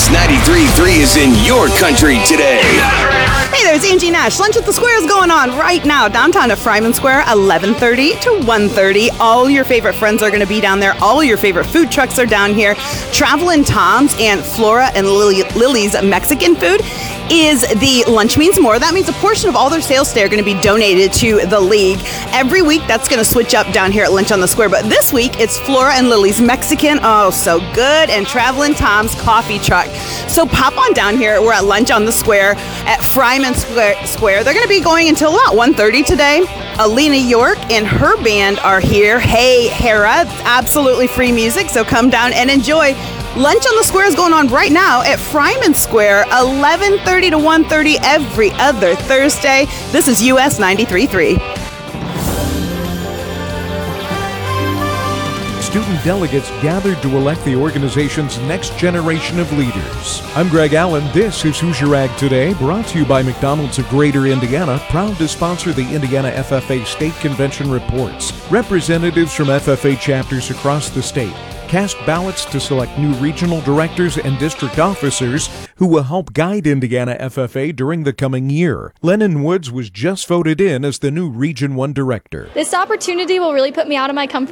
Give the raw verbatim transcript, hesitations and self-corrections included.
S ninety-three point three is in your country today. Hey there, it's Angie Nash. Lunch at the Square is going on right now downtown at Fryman Square, eleven thirty to one thirty. All your favorite friends are going to be down there. All your favorite food trucks are down here. Travelin' Tom's and Flora and Lily, Lily's Mexican food is the Lunch Means More. That means a portion of all their sales today are going to be donated to the league. Every week, that's going to switch up down here at Lunch on the Square. But this week, it's Flora and Lily's Mexican. Oh, so good. And Travelin' Tom's coffee truck. So pop on down here. We're at Lunch on the Square at Fryman Square. Square. They're going to be going until about one thirty today. Alina York and her band are here. Hey, Hera. Absolutely free music. So come down and enjoy. Lunch on the Square is going on right now at Fryman Square, eleven thirty to one thirty every other Thursday. This is U S ninety-three point three. Student delegates gathered to elect the organization's next generation of leaders. I'm Greg Allen. This is Who's Your Ag Today, brought to you by McDonald's of Greater Indiana, proud to sponsor the Indiana F F A State Convention reports. Representatives from F F A chapters across the state cast ballots to select new regional directors and district officers who will help guide Indiana F F A during the coming year. Lennon Woods was just voted in as the new Region one director. This opportunity will really put me out of my comfort